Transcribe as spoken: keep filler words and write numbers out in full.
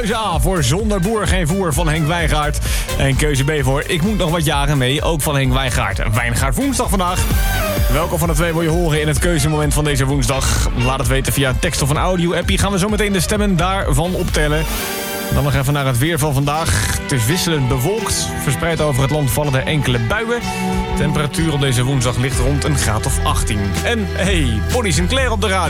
Keuze A voor Zonder boer geen voer van Henk Wijngaard. En keuze B voor Ik moet nog wat jagen mee, ook van Henk Wijngaard. Wijngaard woensdag vandaag. Welke van de twee wil je horen in het keuzemoment van deze woensdag? Laat het weten via tekst of een audio-appie. Gaan we zo meteen de stemmen daarvan optellen. Dan nog even naar het weer van vandaag. Het is wisselend bewolkt. Verspreid over het land vallen er enkele buien. Temperatuur op deze woensdag ligt rond een graad of achttien. En hey, Bonnie Sinclair op de radio.